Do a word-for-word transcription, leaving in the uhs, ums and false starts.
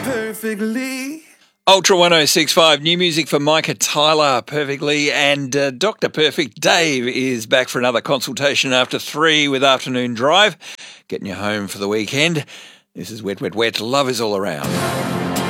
Perfectly. Ultra one oh six point five, new music for Micah Tyler, Perfectly, and uh, Doctor Perfect Dave is back for another consultation after three with Afternoon Drive, getting you home for the weekend. This is Wet, Wet, Wet, Love is All Around.